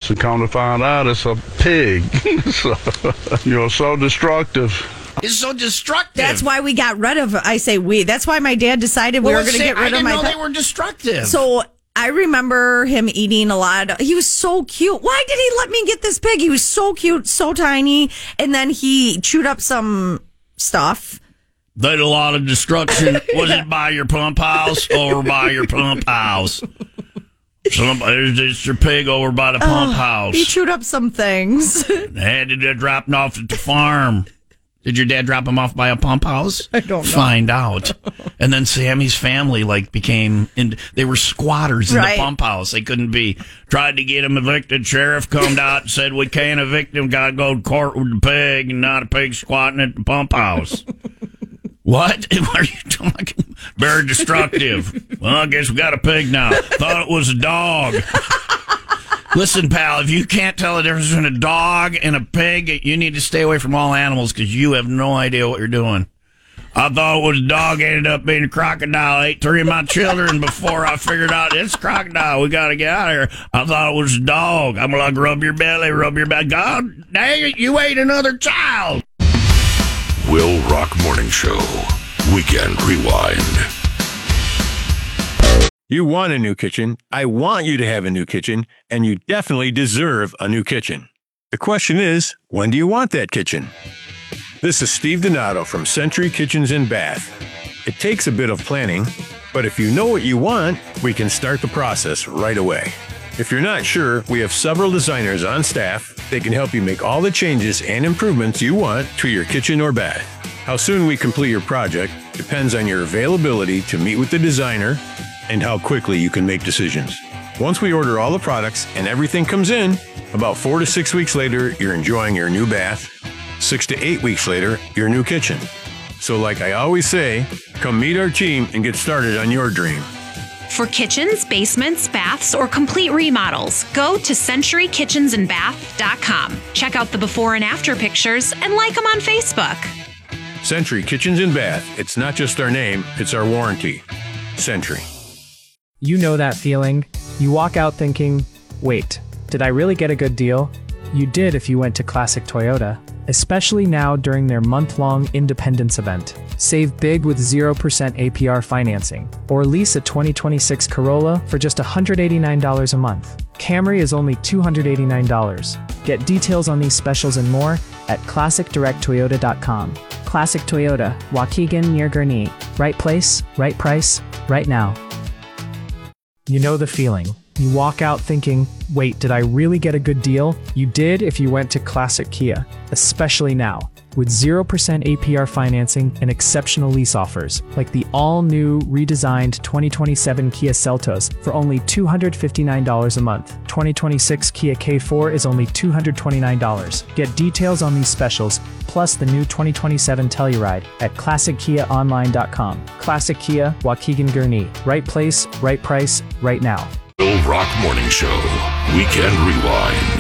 and come to find out it's a pig. So destructive. It's so destructive. That's why we got rid of. I say we. That's why my dad decided we were going to get rid of my. I didn't know they were destructive. So I remember him eating a lot. He was so cute. Why did he let me get this pig? He was so cute, so tiny, and then he chewed up some stuff. They did a lot of destruction. Was it by your pump house or by your pump house? It's your pig over by the pump house. He chewed up some things. They had to drop him off at the farm. Did your dad drop him off by a pump house? I don't know. Find out. And then Sammy's family they were squatters in the pump house. They couldn't be. Tried to get him evicted. Sheriff come out and said, we can't evict him. Got to go to court with the pig and not a pig squatting at the pump house. What? What are you talking? Very destructive. Well, I guess we got a pig now. Thought it was a dog. Listen, pal, if you can't tell the difference between a dog and a pig, you need to stay away from all animals because you have no idea what you're doing. I thought it was a dog, ended up being a crocodile. Ate 3 of my children before I figured out it's a crocodile. We got to get out of here. I thought it was a dog. I'm like, rub your belly. God dang it, you ate another child. Will Rock Morning Show. Weekend Rewind. You want a new kitchen. I want you to have a new kitchen, and you definitely deserve a new kitchen. The question is, when do you want that kitchen? This is Steve Donato from Century Kitchens and Bath. It takes a bit of planning, but if you know what you want, we can start the process right away. If you're not sure, we have several designers on staff. They can help you make all the changes and improvements you want to your kitchen or bath. How soon we complete your project depends on your availability to meet with the designer and how quickly you can make decisions. Once we order all the products and everything comes in, about 4 to 6 weeks later, you're enjoying your new bath. 6 to 8 weeks later, your new kitchen. So like I always say, come meet our team and get started on your dream. For kitchens, basements, baths, or complete remodels, go to CenturyKitchensandBath.com. Check out the before and after pictures and like them on Facebook. Century Kitchens and Bath. It's not just our name, it's our warranty. Century. You know that feeling. You walk out thinking, wait, did I really get a good deal? You did if you went to Classic Toyota, especially now during their month-long Independence event. Save big with 0% APR financing, or lease a 2026 Corolla for just $189 a month. Camry is only $289. Get details on these specials and more at ClassicDirectToyota.com. Classic Toyota, Waukegan near Gurnee. Right place, right price, right now. You know the feeling. You walk out thinking, wait, did I really get a good deal? You did if you went to Classic Kia, especially now, with 0% APR financing and exceptional lease offers, like the all-new, redesigned 2027 Kia Seltos for only $259 a month. 2026 Kia K4 is only $229. Get details on these specials, plus the new 2027 Telluride at ClassicKiaOnline.com. Classic Kia, Waukegan Gurnee. Right place, right price, right now. Will Rock Morning Show. Weekend Rewind.